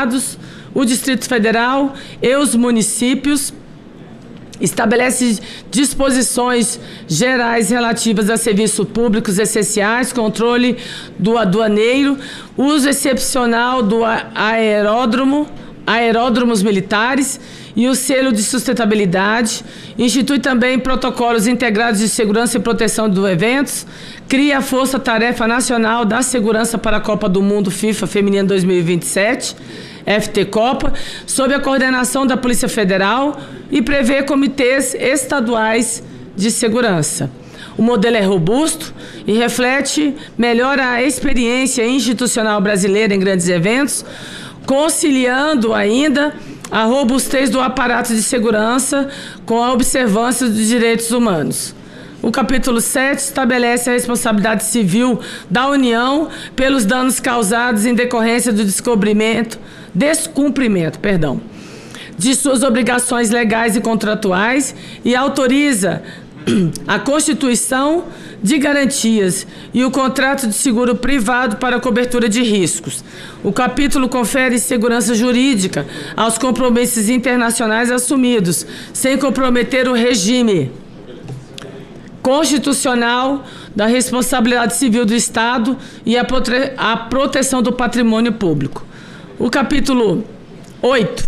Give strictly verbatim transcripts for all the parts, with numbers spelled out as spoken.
estados, o Distrito Federal e os municípios. Estabelece disposições gerais relativas a serviços públicos essenciais, controle do aduaneiro, uso excepcional do aeródromo, aeródromos militares e o selo de sustentabilidade. Institui também protocolos integrados de segurança e proteção dos eventos. Cria a Força Tarefa Nacional da Segurança para a Copa do Mundo FIFA Feminina dois mil e vinte e sete, F T Copa, sob a coordenação da Polícia Federal, e prevê comitês estaduais de segurança. O modelo é robusto e reflete melhor a experiência institucional brasileira em grandes eventos, conciliando ainda a robustez do aparato de segurança com a observância dos direitos humanos. O capítulo sete estabelece a responsabilidade civil da União pelos danos causados em decorrência do descobrimento, descumprimento, perdão, de suas obrigações legais e contratuais e autoriza a constituição de garantias e o contrato de seguro privado para cobertura de riscos. O capítulo confere segurança jurídica aos compromissos internacionais assumidos, sem comprometer o regime constitucional da responsabilidade civil do Estado e a, prote- a proteção do patrimônio público. O capítulo oito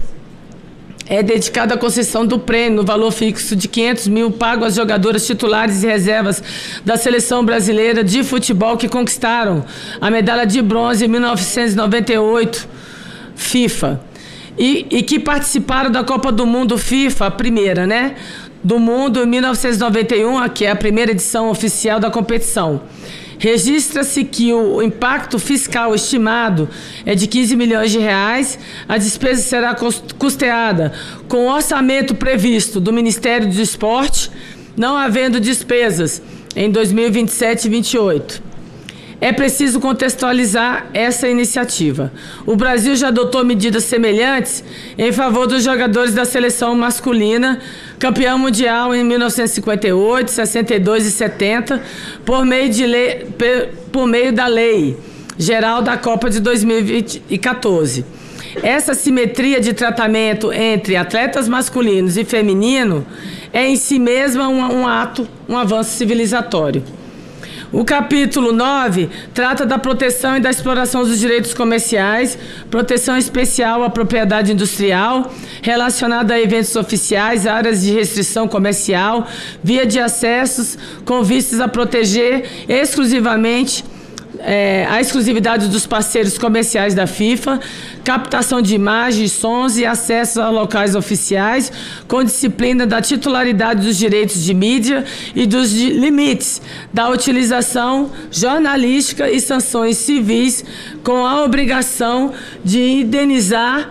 é dedicado à concessão do prêmio no valor fixo de quinhentos mil pago às jogadoras titulares e reservas da Seleção Brasileira de Futebol que conquistaram a medalha de bronze em mil novecentos e noventa e oito FIFA e, e que participaram da Copa do Mundo FIFA, a primeira, né? Do Mundo em mil novecentos e noventa e um, que é a primeira edição oficial da competição. Registra-se que o impacto fiscal estimado é de quinze milhões de reais. A despesa será custeada com o orçamento previsto do Ministério do Esporte, não havendo despesas em dois mil e vinte e sete e dois mil e vinte e oito. É preciso contextualizar essa iniciativa. O Brasil já adotou medidas semelhantes em favor dos jogadores da seleção masculina, campeão mundial em mil novecentos e cinquenta e oito, sessenta e dois e setenta, por meio, de lei, por meio da Lei Geral da Copa de dois mil e quatorze. Essa simetria de tratamento entre atletas masculinos e femininos é em si mesma um, um ato, um avanço civilizatório. O capítulo nove trata da proteção e da exploração dos direitos comerciais, proteção especial à propriedade industrial, relacionada a eventos oficiais, áreas de restrição comercial, via de acessos, com vistas a proteger exclusivamente É, a exclusividade dos parceiros comerciais da FIFA, captação de imagens, sons e acesso a locais oficiais, com disciplina da titularidade dos direitos de mídia e dos de, limites da utilização jornalística e sanções civis, com a obrigação de indenizar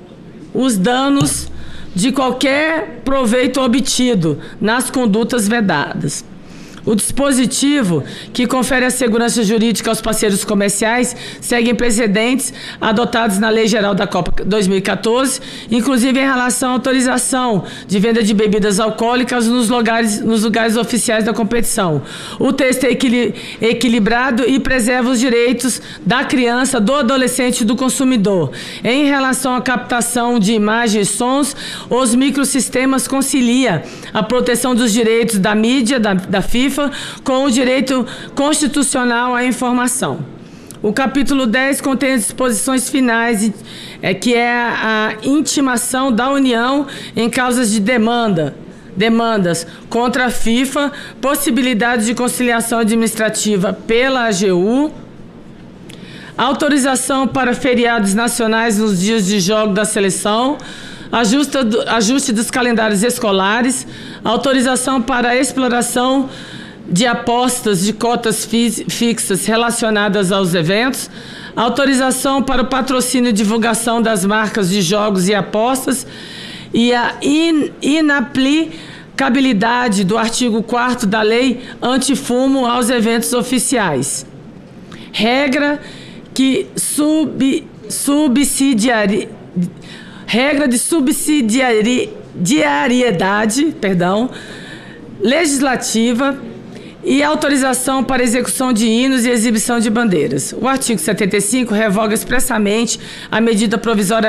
os danos de qualquer proveito obtido nas condutas vedadas. O dispositivo que confere a segurança jurídica aos parceiros comerciais segue precedentes adotados na Lei Geral da Copa dois mil e quatorze, inclusive em relação à autorização de venda de bebidas alcoólicas nos lugares, nos lugares oficiais da competição. O texto é equil- equilibrado e preserva os direitos da criança, do adolescente e do consumidor. Em relação à captação de imagens e sons, os microsistemas concilia a proteção dos direitos da mídia, da, da FIFA, com o direito constitucional à informação. O capítulo dez contém as disposições finais, é, que é a intimação da União em causas de demanda, demandas contra a FIFA, possibilidade de conciliação administrativa pela A G U, autorização para feriados nacionais nos dias de jogo da seleção, ajuste, ajuste dos calendários escolares, autorização para a exploração de apostas de cotas fixas relacionadas aos eventos, autorização para o patrocínio e divulgação das marcas de jogos e apostas e a in, inaplicabilidade do artigo quarto da Lei Antifumo aos eventos oficiais. Regra que sub, subsidiari, regra de subsidiariedade, perdão, legislativa e autorização para execução de hinos e exibição de bandeiras. O artigo setenta e cinco revoga expressamente a medida provisória